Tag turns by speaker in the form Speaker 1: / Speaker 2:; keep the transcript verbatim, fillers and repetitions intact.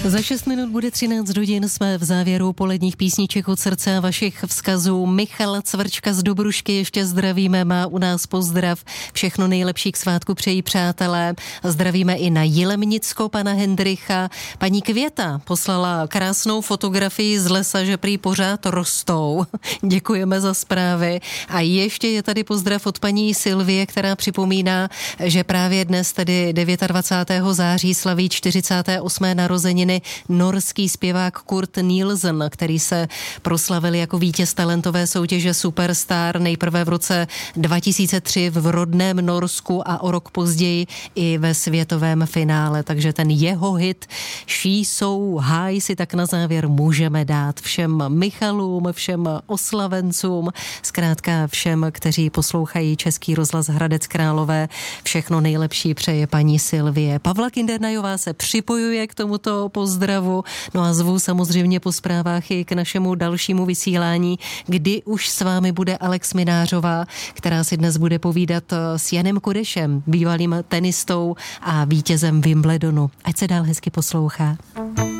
Speaker 1: Za šest minut bude třináct hodin, jsme v závěru poledních písniček od srdce a vašich vzkazů. Michal Cvrčka z Dobrušky ještě zdravíme, má u nás pozdrav. Všechno nejlepší k svátku přejí přátelé. Zdravíme i na Jilemnicko pana Hendricha. Paní Květa poslala krásnou fotografii z lesa, že prý pořád rostou. Děkujeme za zprávy. A ještě je tady pozdrav od paní Silvie, která připomíná, že právě dnes, tedy dvacátého devátého září, slaví čtyřicáté osmé narozeniny norský zpěvák Kurt Nielsen, který se proslavil jako vítěz talentové soutěže Superstar nejprve v roce dva tisíce tři v rodném Norsku a o rok později i ve světovém finále. Takže ten jeho hit She So High si tak na závěr můžeme dát všem Michalům, všem oslavencům, zkrátka všem, kteří poslouchají Český rozhlas Hradec Králové. Všechno nejlepší přeje paní Silvie. Pavla Kindernajová se připojuje k tomuto pozdravu. No a zvu samozřejmě po zprávách i k našemu dalšímu vysílání, kdy už s vámi bude Alex Minářová, která si dnes bude povídat s Janem Kodešem, bývalým tenistou a vítězem Wimbledonu. Ať se dál hezky poslouchá.